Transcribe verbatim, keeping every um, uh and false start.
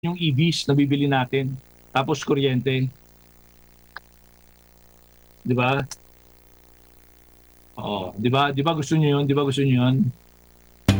Yung E Vs na bibili natin, tapos kuryente. 'Di ba? Oo, 'di ba 'di ba gusto niyo 'yun 'di ba gusto niyo 'yun?